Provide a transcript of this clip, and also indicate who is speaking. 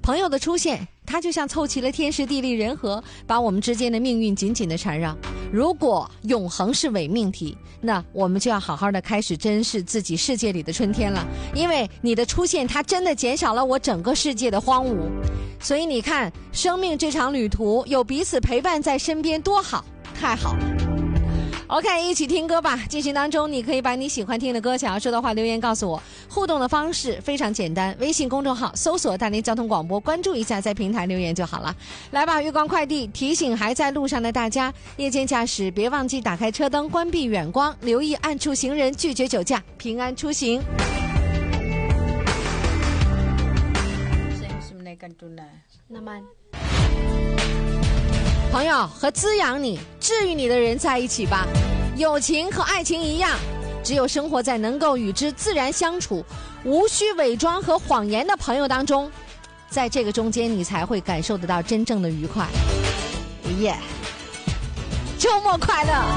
Speaker 1: 朋友的出现，它就像凑齐了天时地利人和，把我们之间的命运紧紧的缠绕。如果永恒是伪命题，那我们就要好好的开始珍视自己世界里的春天了，因为你的出现，它真的减少了我整个世界的荒芜。所以你看，生命这场旅途，有彼此陪伴在身边，多好，太好了。OK， 一起听歌吧。进行当中，你可以把你喜欢听的歌、想要说的话留言告诉我。互动的方式非常简单，微信公众号搜索大连交通广播，关注一下，在平台留言就好了。来吧，月光快递提醒还在路上的大家，夜间驾驶别忘记打开车灯，关闭远光，留意暗处行人，拒绝酒驾，平安出行。朋友，和滋养你、治愈你的人在一起吧。友情和爱情一样，只有生活在能够与之自然相处、无需伪装和谎言的朋友当中，在这个中间你才会感受得到真正的愉快。耶！周末快乐！